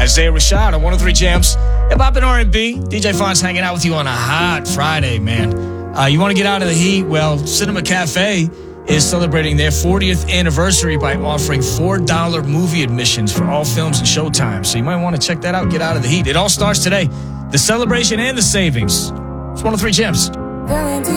Isaiah Rashad on 103 Jams. Hip-hop and R&B. DJ Fonz hanging out with you on a hot Friday, man. You want to get out of the heat? Well, Cinema Cafe is celebrating their 40th anniversary by offering $4 movie admissions for all films and showtimes. So you might want to check that out, get out of the heat. It all starts today. The celebration and the savings. It's 103 Jams.